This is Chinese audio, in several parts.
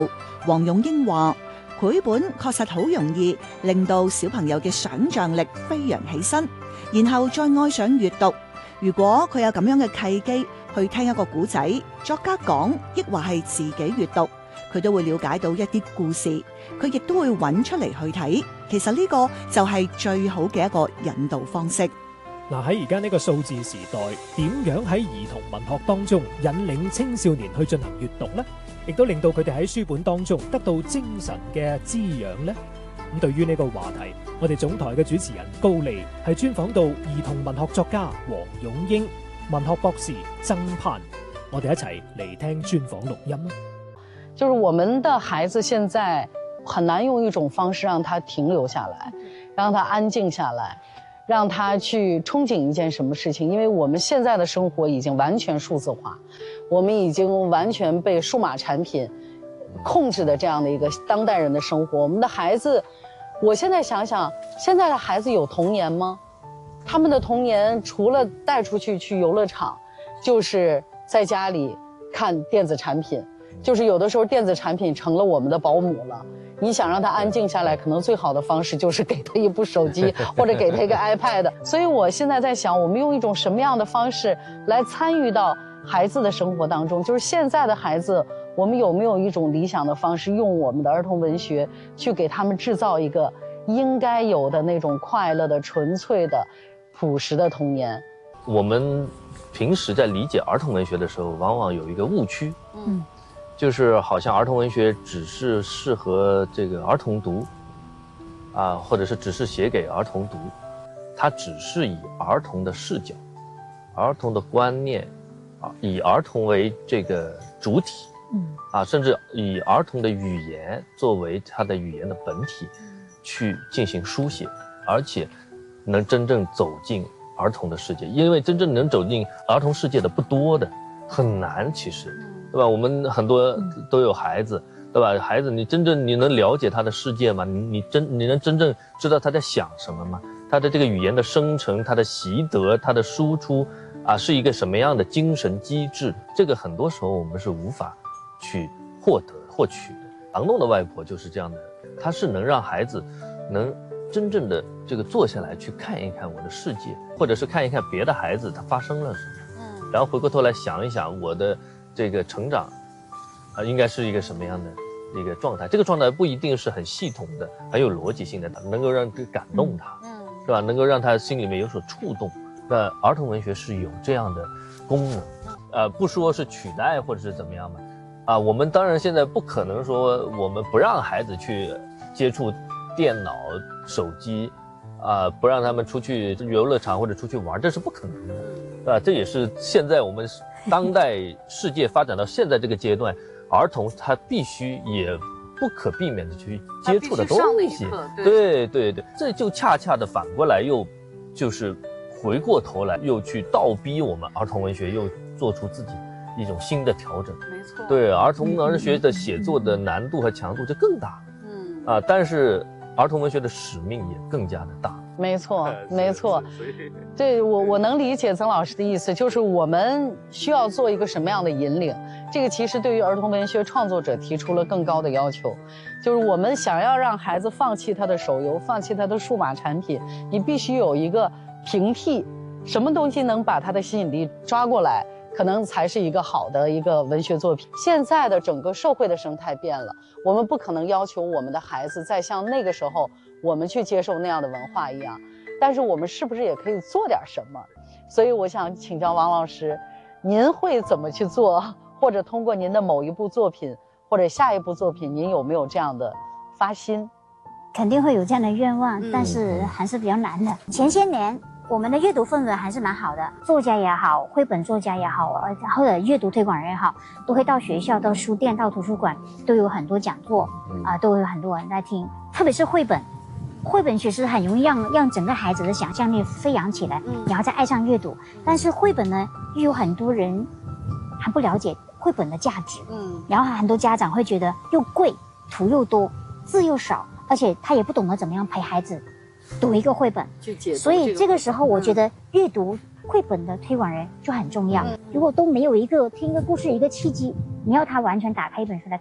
黃勇英話：繪本確實好容易令到小朋友嘅想像力飛揚起身，然後再愛上閱讀。如果佢有咁樣嘅契機去聽一個古仔，作家講，抑或係自己閱讀，佢都會了解到一啲故事，佢亦都會揾出嚟去睇。其實呢個就係最好嘅一個引導方式。 嗱，喺而家呢個數字時代，點樣喺兒童文學當中引領青少年去進行閱讀呢？亦都令到佢哋喺書本當中得到精神嘅滋養呢？咁對於呢個話題，我哋總台嘅主持人高莉係專訪到兒童文學作家黃勇英、文學博士曾攀，我哋一齊嚟聽專訪錄音啦。 就是我們的孩子現在很難用一種方式讓他停留下來，讓他安靜下來，讓他去憧憬一件什麼事情，因為我們現在的生活已經完全數字化，我們已經完全被數碼產品控制的這樣的一個當代人的生活。我們的孩子，我現在想想，現在的孩子有童年嗎？他們的童年除了帶出去遊樂場，就是在家裡看電子產品，就是有的時候電子產品成了我們的保姆了。你想讓他安靜下來，可能最好的方式就是給他一部手機，或者給他一個 iPad。所以我現在在想，我們用一種什麼樣的方式來參與到孩子的生活當中？就是現在的孩子，我們有沒有一種理想的方式，用我們的兒童文學去給他們製造一個應該有的那種快樂的、純粹的、樸實的童年？ 我們平時在理解兒童文學的時候，往往有一個誤區，就是好像兒童文學只是適合這個兒童讀，或者是只是寫給兒童讀，它只是以兒童的視角、兒童的觀念，以兒童為這個主體，甚至以兒童的語言作為它的語言的本體，去進行書寫，而且能真正走進兒童的世界，因為真正能走進兒童世界的不多的，很難其實。對吧？我們很多都有孩子，對吧？孩子，你能了解他的世界嗎？你能真正知道他在想什麼嗎？他的這個語言的生成，他的習得，他的輸出，是一個什麼樣的精神機制？這個很多時候我們是無法去獲取的。房東的外婆就是這樣的，他是能讓孩子能真正的這個坐下來去看一看我的世界，或者是看一看別的孩子他發生了什麼，然後回過頭來想一想我的這個成長，應該是一個什麼樣的一個狀態？這個狀態不一定是很系統的、很有邏輯性的，能夠讓感動他，是吧？能夠讓他心裡面有所觸動。那兒童文學是有這樣的功能，不說是取代或者是怎麼樣嘛，我們當然現在不可能說我們不讓孩子去接觸電腦、手機，不讓他們出去遊樂場或者出去玩，這是不可能的，這也是現在我們當代世界發展到現在這個階段，兒童他必須也不可避免的去接觸的東西。對，這就恰恰的反過來又就是回過頭來又去倒逼我們兒童文學又做出自己一種新的調整。 沒錯， 對，兒童文學的寫作的難度和強度就更大。但是兒童文學的使命也更加的大。 沒錯，沒錯。對，我能理解曾老師的意思，就是我們需要做一個什麼樣的引領。這個其實對於兒童文學創作者提出了更高的要求，就是我們想要讓孩子放棄他的手遊，放棄他的數碼產品，你必須有一個平替，什麼東西能把他的吸引力抓過來，可能才是一個好的一個文學作品。現在的整個社會的生態變了，我們不可能要求我們的孩子再像那個時候我們去接受那樣的文化一樣，但是我們是不是也可以做點什麼？所以我想請教王老師，您會怎麼去做？或者通過您的某一部作品或者下一部作品，您有沒有這樣的發心？ 肯定會有這樣的願望，但是還是比較難的。前些年我們的閱讀氛圍還是蠻好的，作家也好，繪本作家也好，或者閱讀推廣人也好，都會到學校、到書店、到圖書館，都有很多講座，都有很多人在聽。特別是繪本，繪本其實很容易讓整個孩子的想象力飛揚起來，然後再愛上閱讀。但是繪本呢，又有很多人還不了解繪本的價值，然後很多家長會覺得又貴，圖又多，字又少，而且他也不懂得怎麼樣陪孩子讀一個繪本，所以這個時候我覺得閱讀繪本的推廣人就很重要。如果都沒有一個聽一個故事一個契機，你要他完全打開一本書來看，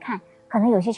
可能有些